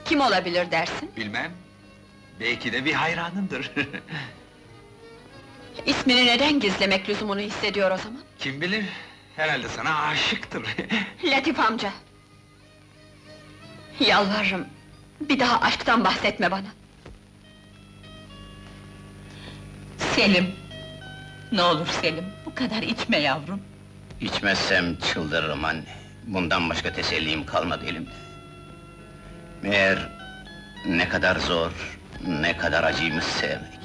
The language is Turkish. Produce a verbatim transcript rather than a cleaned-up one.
Kim olabilir dersin? Bilmem. Belki de bir hayranındır. İsmini neden gizlemek lüzumunu hissediyor o zaman? Kim bilir, herhalde sana aşıktır. Latif amca! Yalvarırım, bir daha aşktan bahsetme bana! Selim! Ne olur Selim, bu kadar içme yavrum! İçmezsem çıldırırım anne. Bundan başka tesellim kalmadı elimde. Meğer ne kadar zor, ne kadar acıymış sevmek.